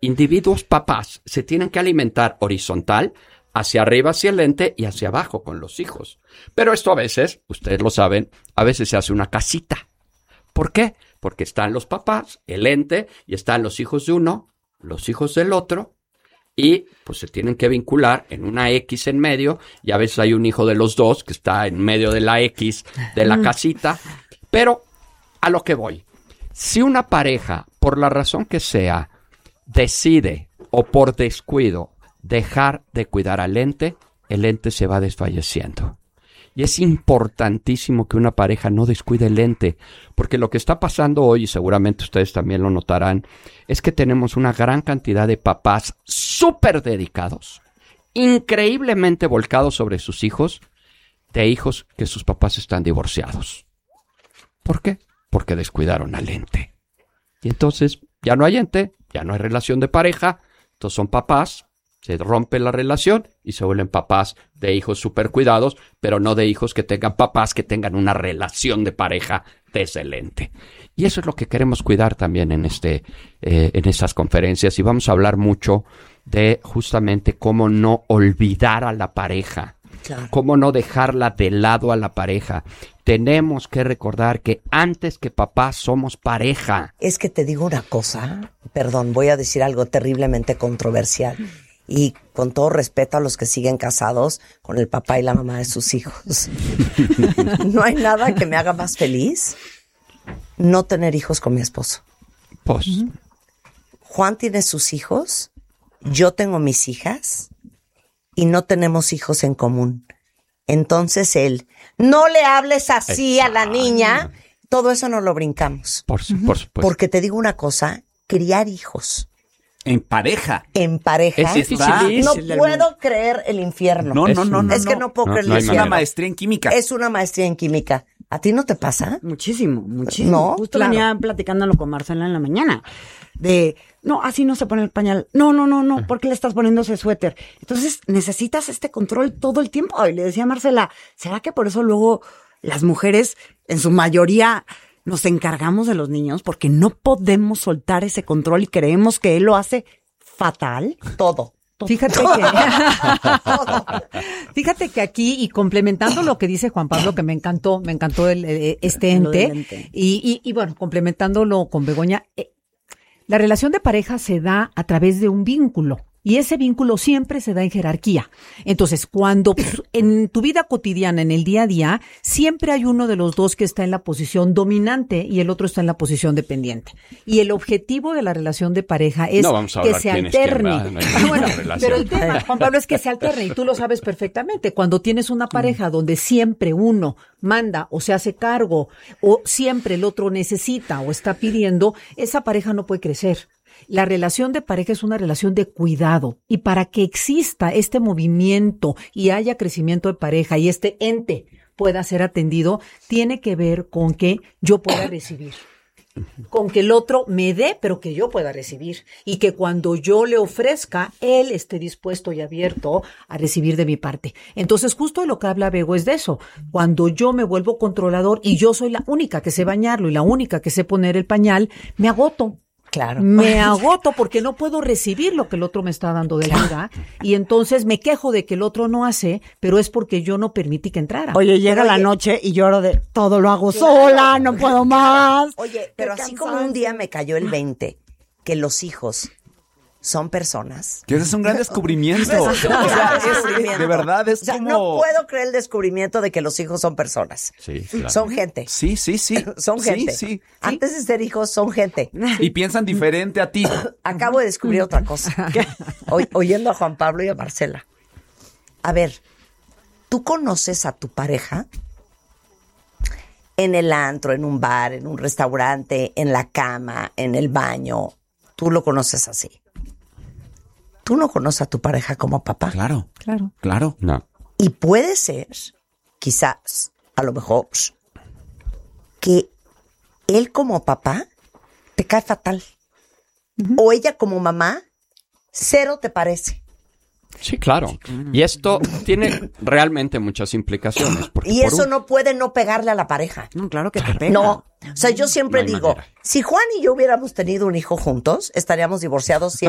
individuos papás se tienen que alimentar horizontal, hacia arriba hacia el ente y hacia abajo con los hijos. Pero esto a veces, ustedes lo saben, a veces se hace una casita. ¿Por qué? Porque están los papás, el ente, y están los hijos de uno, los hijos del otro, y pues se tienen que vincular en una X en medio, y a veces hay un hijo de los dos que está en medio de la X de la casita. Pero a lo que voy, si una pareja, por la razón que sea, decide o por descuido dejar de cuidar al ente, el ente se va desfalleciendo. Y es importantísimo que una pareja no descuide el ente, porque lo que está pasando hoy, y seguramente ustedes también lo notarán, es que tenemos una gran cantidad de papás súper dedicados, increíblemente volcados sobre sus hijos, de hijos que sus papás están divorciados. ¿Por qué? Porque descuidaron al ente. Y entonces ya no hay ente, ya no hay relación de pareja, entonces son papás, se rompe la relación y se vuelven papás de hijos súper cuidados, pero no de hijos que tengan papás que tengan una relación de pareja excelente. Y eso es lo que queremos cuidar también en estas conferencias, y vamos a hablar mucho de justamente cómo no olvidar a la pareja. Claro. Cómo no dejarla de lado a la pareja. Tenemos que recordar que antes que papás somos pareja. Es que te digo una cosa, perdón, voy a decir algo terriblemente controversial. Y con todo respeto a los que siguen casados con el papá y la mamá de sus hijos. No hay nada que me haga más feliz no tener hijos con mi esposo. Pues. Juan tiene sus hijos, yo tengo mis hijas y no tenemos hijos en común. Entonces él, no le hables así a la niña, todo eso no lo brincamos. Por supuesto. Porque te digo una cosa, criar hijos en pareja. Es difícil. No puedo creer el infierno. No. Es que no puedo creer el infierno. Es una maestría en química. Es una maestría en química. ¿A ti no te pasa? Muchísimo. No, justo venía platicándolo con Marcela en la mañana. No, así no se pone el pañal. No, ¿por qué le estás poniendo ese suéter? Entonces necesitas este control todo el tiempo. Y le decía a Marcela, ¿será que por eso luego las mujeres, en su mayoría, nos encargamos de los niños? Porque no podemos soltar ese control y creemos que él lo hace fatal. Todo. Fíjate que aquí, y complementando lo que dice Juan Pablo, que me encantó este ente, y bueno, complementándolo con Begoña, la relación de pareja se da a través de un vínculo. Y ese vínculo siempre se da en jerarquía. Entonces, cuando en tu vida cotidiana, en el día a día, siempre hay uno de los dos que está en la posición dominante y el otro está en la posición dependiente. Y el objetivo de la relación de pareja es que se alterne. Pero el tema, Juan Pablo, es que se alterne, y tú lo sabes perfectamente. Cuando tienes una pareja donde siempre uno manda o se hace cargo, o siempre el otro necesita o está pidiendo, esa pareja no puede crecer. La relación de pareja es una relación de cuidado, y para que exista este movimiento y haya crecimiento de pareja y este ente pueda ser atendido, tiene que ver con que yo pueda recibir, con que el otro me dé, pero que yo pueda recibir, y que cuando yo le ofrezca, él esté dispuesto y abierto a recibir de mi parte. Entonces, justo lo que habla Bego es de eso. Cuando yo me vuelvo controlador y yo soy la única que sé bañarlo y la única que sé poner el pañal, me agoto. Claro. Me agoto porque no puedo recibir lo que el otro me está dando de vida, y entonces me quejo de que el otro no hace, pero es porque yo no permití que entrara. Oye, llega la noche y lloro de todo lo hago sola, no puedo más. Oye, pero así como un día me cayó el 20, que los hijos son personas. Que ese es un gran descubrimiento. De verdad, es como... No puedo creer el descubrimiento de que los hijos son personas. Sí, claro. Son gente. Sí. Son gente. Sí. Antes de ser hijos, son gente. Y piensan diferente a ti. Acabo de descubrir otra cosa. Oyendo a Juan Pablo y a Marcela. A ver, ¿tú conoces a tu pareja en el antro, en un bar, en un restaurante, en la cama, en el baño? Tú lo conoces así. Tú no conoces a tu pareja como papá. Claro. No. Y puede ser, quizás, a lo mejor, que él como papá te cae fatal. O ella como mamá, cero te parece. Sí, claro. Y esto tiene realmente muchas implicaciones. Y eso no puede no pegarle a la pareja. No, claro que te pega. No. O sea, yo siempre No hay digo, manera. si Juan y yo hubiéramos tenido un hijo juntos, estaríamos divorciados 100%.